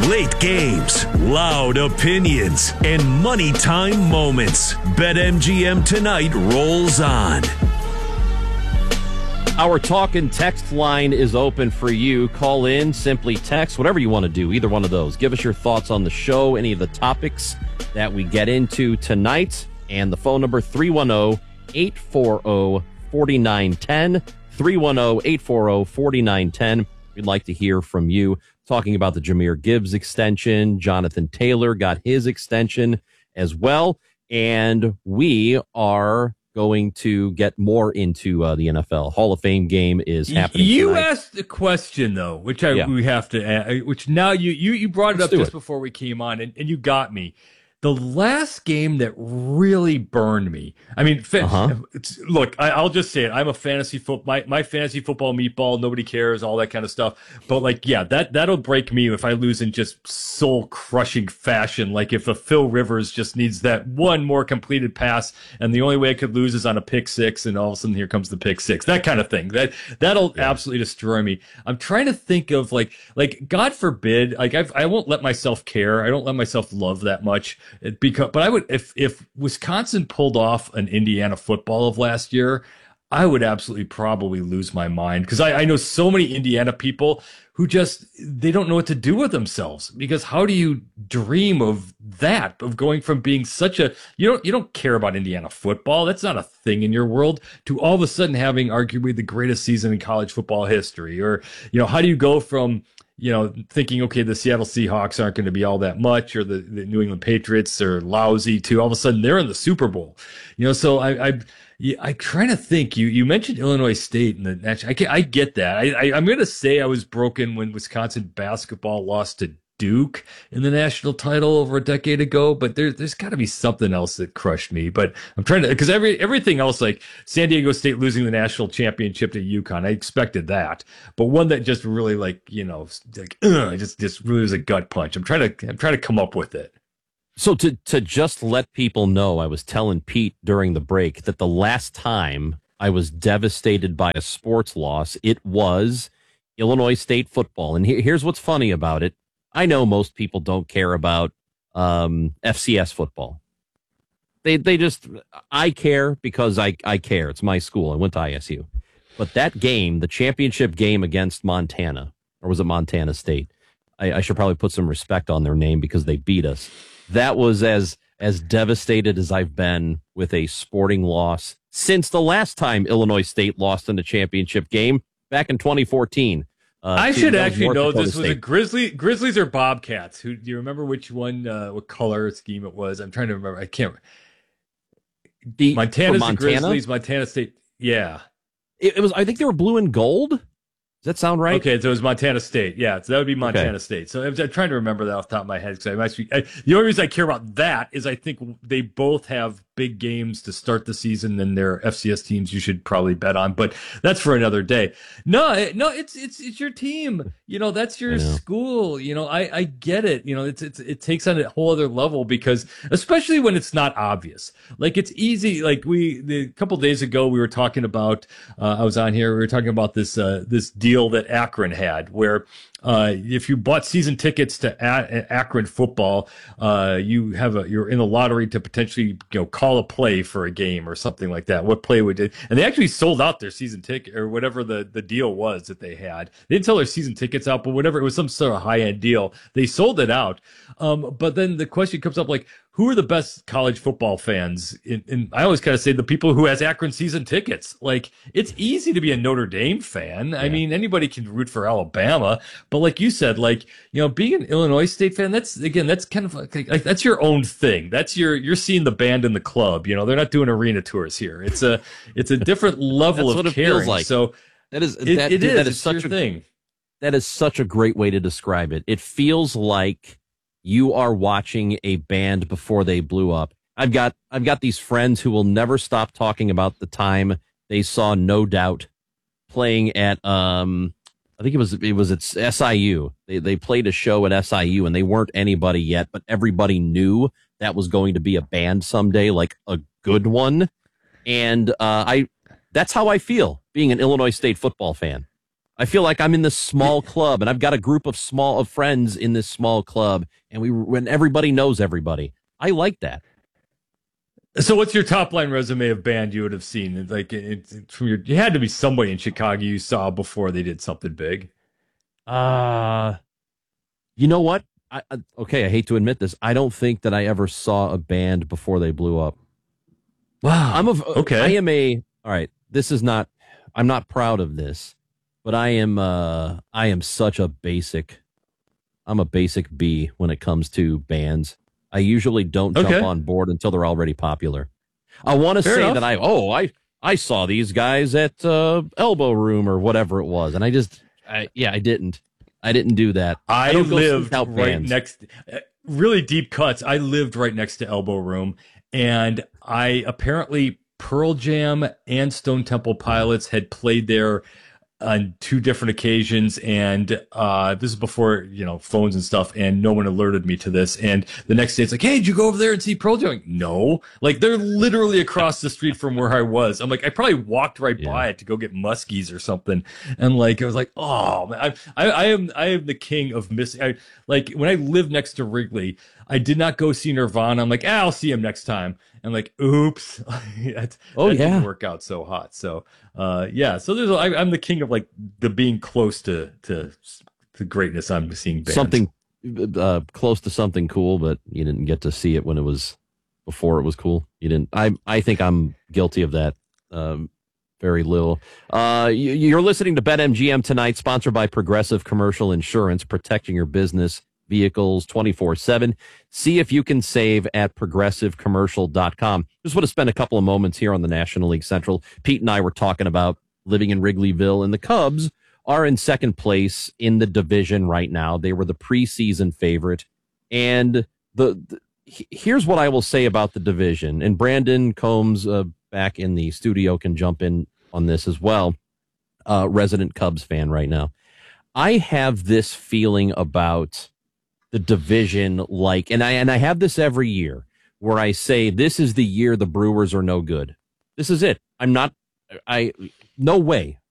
Late games, loud opinions, and money time moments. BetMGM tonight rolls on. Our talk and text line is open for you. Call in, simply text, whatever you want to do, either one of those. Give us your thoughts on the show, any of the topics that we get into tonight. And the phone number, 310-840-4910, 310-840-4910. We'd like to hear from you. Talking about the Jahmyr Gibbs extension. Jonathan Taylor got his extension as well. And we are going to get more into the NFL. Hall of Fame game is happening You tonight. asked a question, though, which we have to add, which now you brought it up just before we came on, and you got me. The last game that really burned me. I mean, look, I'll just say it. I'm a fantasy football, my fantasy football meatball. Nobody cares, all that kind of stuff. But like, yeah, that'll break me if I lose in just soul crushing fashion. Like if a Phil Rivers just needs that one more completed pass, and the only way I could lose is on a pick six, and all of a sudden here comes the pick six. That kind of thing. That'll absolutely destroy me. I'm trying to think of like God forbid, like I won't let myself care. I don't let myself love that much. But I would, if Wisconsin pulled off an Indiana football of last year, I would absolutely probably lose my mind, because I know so many Indiana people who they don't know what to do with themselves, because how do you dream of that, of going from being such a, you don't care about Indiana football, that's not a thing in your world, to all of a sudden having arguably the greatest season in college football history? Or, how do you go from, thinking, okay, the Seattle Seahawks aren't going to be all that much, or the New England Patriots are lousy, to all of a sudden they're in the Super Bowl. So I'm trying to think. You mentioned Illinois State, and I get that. I'm going to say I was broken when Wisconsin basketball lost to Duke in the national title over a decade ago, but there's got to be something else that crushed me. But I'm trying to, because everything else, like San Diego State losing the national championship to UConn, I expected that, but one that just really just really was a gut punch. I'm trying to come up with it. So to just let people know, I was telling Pete during the break that the last time I was devastated by a sports loss, it was Illinois State football. And here's what's funny about it. I know most people don't care about FCS football. I care because I care. It's my school. I went to ISU. But that game, the championship game against Montana, or was it Montana State? I should probably put some respect on their name because they beat us. That was as devastated as I've been with a sporting loss since the last time Illinois State lost in the championship game back in 2014. I should actually know this was a Grizzlies or Bobcats. Do you remember which one, what color scheme it was? I'm trying to remember. I can't. Montana's the Grizzlies, Montana State. Yeah. It was, I think they were blue and gold. Does that sound right? Okay, so it was Montana State. Yeah, so that would be Montana State. So I'm trying to remember that off the top of my head, because the only reason I care about that is I think they both have big games to start the season, and they're FCS teams you should probably bet on. But that's for another day. No, it's your team. That's your school. I get it. It takes on a whole other level, because especially when it's not obvious. Like, it's easy. Like a couple days ago we were talking about. I was on here. We were talking about this deal that Akron had, where if you bought season tickets to Akron football, you're in the lottery to potentially call a play for a game or something like that. What play would it? And they actually sold out their season ticket, or whatever the deal was that they had. They didn't sell their season tickets out, but whatever, it was some sort of high end deal. They sold it out. But then the question comes up, like, who are the best college football fans? And I always kind of say the people who has Akron season tickets. Like, it's easy to be a Notre Dame fan. Yeah. I mean, anybody can root for Alabama, but like you said, being an Illinois State fan, that's kind of like that's your own thing. That's you're seeing the band in the club. They're not doing arena tours here. It's a different level of caring. Feels like. So that is such a thing. That is such a great way to describe it. It feels like you are watching a band before they blew up. I've got these friends who will never stop talking about the time they saw No Doubt playing at I think it was at SIU. They played a show at SIU, and they weren't anybody yet, but everybody knew that was going to be a band someday, like a good one. And that's how I feel being an Illinois State football fan. I feel like I'm in this small club, and I've got a group of friends in this small club, and when everybody knows everybody. I like that. So what's your top line resume of band you would have seen? Like you had to be somebody in Chicago you saw before they did something big. You know what? I hate to admit this. I don't think that I ever saw a band before they blew up. Wow. All right. I'm not proud of this, but I am such a basic. I'm a basic B when it comes to bands. I usually don't jump on board until they're already popular. I want to say that I saw these guys at Elbow Room or whatever it was, and I didn't. I didn't do that. I lived right next, really deep cuts. I lived right next to Elbow Room, and apparently Pearl Jam and Stone Temple Pilots had played there on 2 different occasions, and this is before phones and stuff, and no one alerted me to this. And the next day, it's like, "Hey, did you go over there and see Pearl Jam?" Like, no, like they're literally across the street from where I was. I'm like, I probably walked right by it to go get muskies or something, and like I was like, oh man, I am the king of missing. Like when I lived next to Wrigley, I did not go see Nirvana. I'm like, I'll see him next time. And like, oops, that didn't work out so hot. So, so I'm the king of like the being close to greatness. I'm seeing bands. Something close to something cool, but you didn't get to see it when it was before it was cool. You didn't. I think I'm guilty of that. Very little. You're listening to BetMGM tonight, sponsored by Progressive Commercial Insurance, protecting your business vehicles 24/7. See if you can save at progressivecommercial.com. Just want to spend a couple of moments here on the National League Central. Pete and I were talking about living in Wrigleyville, and the Cubs are in second place in the division right now. They were the preseason favorite. And here's what I will say about the division. And Brandon Combs back in the studio can jump in on this as well. Resident Cubs fan right now. I have this feeling about the division, and I have this every year where I say this is the year the Brewers are no good. This is it. No way